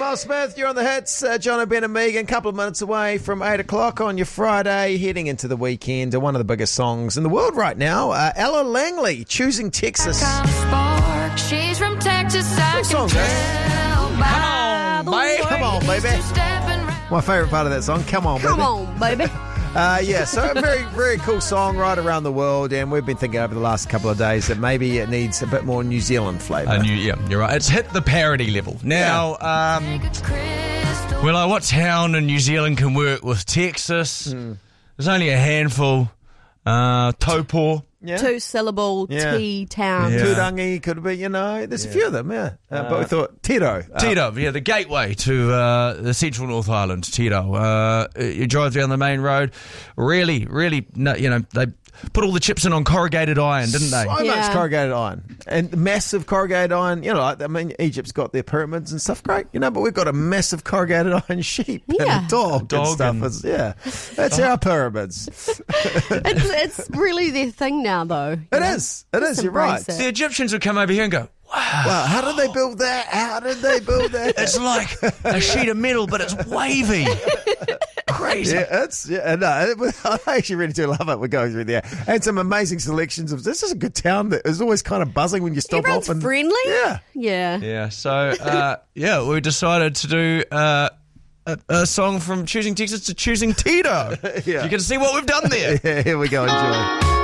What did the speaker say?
Miles Smith, you're on the hits. John O'Brien and Megan, a couple of minutes away from 8 o'clock on your Friday, heading into the weekend. One of the biggest songs in the world right now, Ella Langley, Choosing Texas. She's from Texas. Good song, Come on, babe. Come on, baby. My favourite part of that song, come on, baby. Come on, baby. So a very, very cool song right around the world, and we've been thinking over the last couple of days that maybe it needs a bit more New Zealand flavour. Yeah, you're right. It's hit the parody level. Now, what town in New Zealand can work with Texas? There's only a handful. Taupo. Yeah. 2-syllable T-town. Yeah. Turangi could be, there's a few of them, but we thought Tiro. Tiro, the gateway to the central North Island, Tiro. You drive down the main road, really, they put all the chips in on corrugated iron, didn't they? So much corrugated iron. And massive corrugated iron. Egypt's got their pyramids and stuff, great, but we've got a massive corrugated iron sheep and a dog and stuff. That's our pyramids. It's really their thing now, though. It is, you're right. It. The Egyptians would come over here and go, wow, how did they build that? It's like a sheet of metal, but it's wavy. Crazy. I actually really do love it. We're going through there. And some amazing selections of this is a good town that is always kind of buzzing when you stop Everyone's off. And friendly. Yeah. Yeah, so, we decided to do a song from Choosing Texas to Choosing Tito. You can see what we've done there. Here we go. Enjoy.